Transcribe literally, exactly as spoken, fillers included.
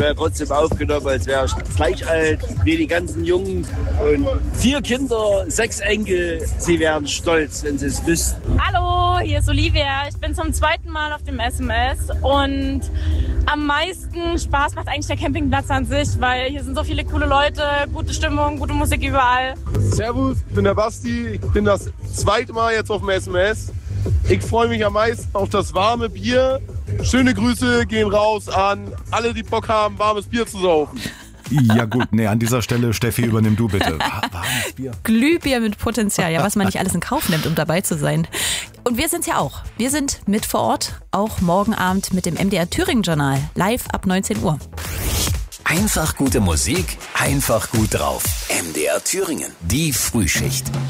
werde trotzdem aufgenommen, als wäre ich gleich alt wie die ganzen Jungen. Und vier Kinder, sechs Enkel, sie wären stolz, wenn sie es wüssten. Hallo, hier ist Olivia. Ich bin zum zweiten Mal auf dem S M S und am meisten Spaß macht eigentlich der Campingplatz an sich, weil hier sind so viele coole Leute, gute Stimmung, gute Musik überall. Servus, ich bin der Basti. Ich bin das zweite Mal jetzt auf dem S M S. Ich freue mich am meisten auf das warme Bier. Schöne Grüße gehen raus an alle, die Bock haben, warmes Bier zu saufen. Ja gut, nee, an dieser Stelle, Steffi, übernimm du bitte. Warmes Bier. Glühbier mit Potenzial, ja, was man nicht alles in Kauf nimmt, um dabei zu sein. Und wir sind's ja auch. Wir sind mit vor Ort, auch morgen Abend mit dem M D R Thüringen Journal, live ab neunzehn Uhr. Einfach gute Musik, einfach gut drauf. M D R Thüringen, die Frühschicht.